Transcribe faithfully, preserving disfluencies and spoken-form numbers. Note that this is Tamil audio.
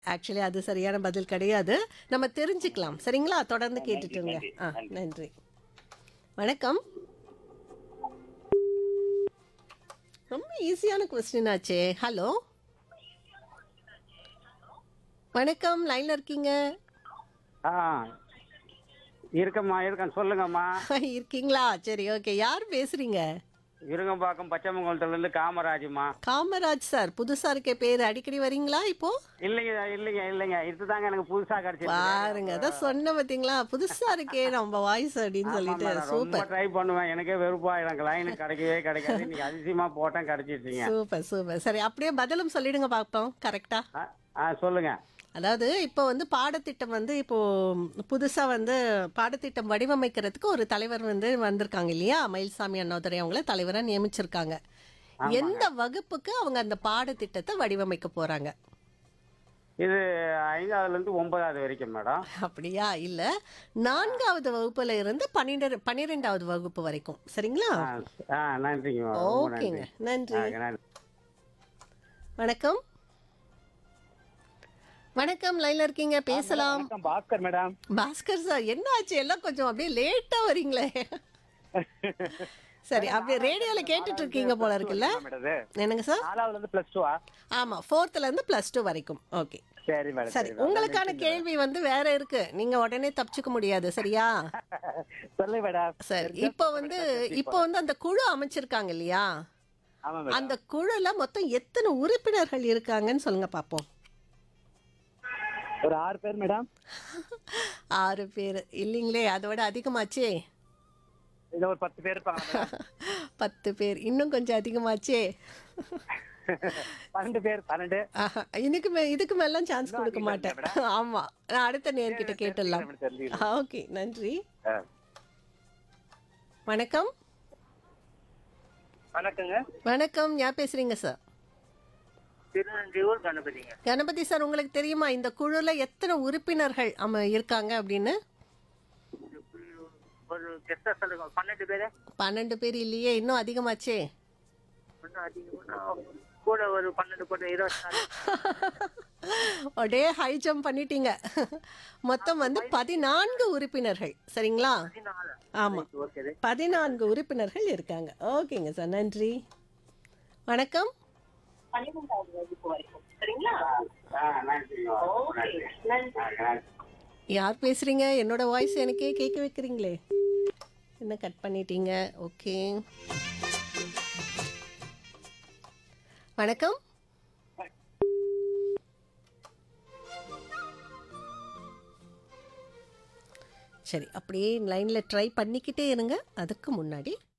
ஆக்சுவலி அது சரியான பதில் கிடையாது. நம்ம தெரிஞ்சுக்கலாம். சரிங்களா? தொடர்ந்து நன்றி கேட்டுட்டுருங்க. நன்றி ஆ நன்றி நன்றி. வணக்கம். ரொம்ப ஈஸியான கொஸ்டின் ஆச்சே. ஹலோ. வணக்கம். லைன்ல இருக்கீங்க. ஆ இருக்கம்மா இருக்கேன் சொல்லுங்கம்மா. இருக்கீங்களா? சரி, ஓகே. யார் பேசுறீங்க? இருங்கம்பாக்கம் பச்சைமங்கலத்துலேருந்து காமராஜுமா. காமராஜ் சார். புதுசா இருக்கே பேரு. அடிக்கடி வரீங்களா இப்போ? இல்லைங்க இல்லைங்க இல்லைங்க இதுதாங்க எனக்கு புதுசாக கிடச்சிருக்கு. பாருங்க. அதான் சொன்னேன் பார்த்தீங்களா? புதுசா இருக்கே நம்ம வாய்ஸ் அப்படின்னு ஆமாம் சொல்லிட்டு. மேடம் ரொம்ப சூப்பர். ட்ரை பண்ணுவேன் எனக்கே வெறுப்பா எனக்கு லைனு கிடைக்கவே கிடைக்காது. இன்னைக்கு அதிசயமாக போட்டேன் கிடச்சிருச்சிங்க. Super, super. சரி, அப்படியே பதிலும் சொல்லிடுங்க பார்ப்போம். கரெக்ட்டா? ஆ ஆ சொல்லுங்க. அதாவது இப்போ வந்து பாடத்திட்டம் வந்து இப்போ புதுசா வந்து பாடத்திட்டம் வடிவமைக்கிறதுக்கு ஒரு தலைவர் வந்து வந்திருக்காங்க இல்லையா? மயில்சாமி அண்ணாதுரை அவங்கள தலைவரா நியமிச்சிருக்காங்க. ஆமாங்க. எந்த வகுப்புக்கு அவங்க அந்த பாடத்திட்டத்தை வடிவமைக்க போறாங்க? இது ஐந்தாவதுலேருந்து ஒன்பதாவது வரைக்கும் மேடம். அப்படியா? இல்ல, நான்காவது வகுப்புல இருந்து பன்னிரெண்டு பன்னிரெண்டாவது வகுப்பு வரைக்கும். சரிங்களா? ஆ ஆ நன்றிங்க மேடம். ரொம்ப ஓகேங்க. நன்றி. நன்றி. ஆ நன்றி. வணக்கம். வணக்கம். லைன்ல இருக்கீங்க. பேசலாம். வணக்கம் பாஸ்கர் மேடம். பாஸ்கர் சார், என்ன ஆச்சு? எல்லாம் கொஞ்சம் அப்படியே லேட்டா வரீங்களே. சரி, அப்படியே ரேடியோல கேட்டுட்டு இருக்கீங்க போல இருக்குல்ல? என்னங்க சார்? நாலாவதுல இருந்து பிளஸ் டூவா? ஆமா, ஃபோர்த்ல இருந்து பிளஸ் டூ வரைக்கும். ஓகே. சரி மேடம் சரி, உங்களுக்கான கேள்வி வந்து வேற இருக்கு. நீங்க உடனே தப்பிச்சுக்க முடியாது. சரியா? சொல்லு மேடம். சரி, இப்போ வந்து இப்போ வந்து அந்த குழு அமைச்சிருக்காங்க இல்லையா? ஆமா மேடம். அந்த குழுல மொத்தம் எத்தனை உறுப்பினர்கள் இருக்காங்கன்னு சொல்லுங்க பாப்போம். ஒரு ஆறு பேர் மேடம். ஆறு பேர் இல்லைங்களே, அதோட அதிகமாச்சே. இல்ல ஒரு பத்து பேர் இருப்பாங்க மேடம். பத்து பேர் இன்னும் கொஞ்சம் அதிகமாச்சே. பன்னெண்டு பேர் பன்னெண்டு. ஆஹா, இதுக்கு மே இதுக்கு மேலாம் சான்ஸ் இன்னும் கொடுக்க அதிகமா மாட்டேன். இருக்கா ஆமா, நான் அடுத்த நேர்கிட்ட கேட்டுடலாம். தெரிஞ்சுக்கிறேன். ஓகே, நன்றி. ஆ. வணக்கம். வணக்கங்க. வணக்கம். யார் பேசுறீங்க சார்? திருநெல்வேலூர் கணபதிங்க. கணபதி சார், உங்களுக்கு தெரியுமா இந்த குழுல எத்தனை உறுப்பினர்கள் அம இருக்காங்க அப்படின்னு? ஒரு கெஸ்டா சொல்லுங்க. பன்னெண்டு பேரு. பன்னெண்டு பேர் இல்லையே, இன்னும் அதிகமாச்சே. இன்னும் அதிகமா கூட ஒரு பன்னெண்டு கூட இருபத்தி நாலு. அப்படியே ஹை ஜம்ப் பண்ணிட்டீங்க. மொத்தம் வந்து பதினான்கு உறுப்பினர்கள். சரிங்களா? பதினாலு. ஆமா, ஓகே. பதினான்கு உறுப்பினர்கள் இருக்காங்க. ஓகேங்க சார், நன்றி. வணக்கம். பன்னிரெண்டாவது வகுப்பு வரைக்கும். சரிங்களா? ஆ நன்றிங்க மேடம். ஓகே. நன்றி. நன்றி. ஆ, நன்றி. யார் பேசுறீங்க? என்னோட வாய்ஸ் எனக்கே கேட்க வைக்கிறீங்களே. என்ன கட் பண்ணிட்டீங்க? ஓகே. வணக்கம். சரி, அப்படியே லைன்ல ட்ரை பண்ணிக்கிட்டே இருங்க. அதுக்கு முன்னாடி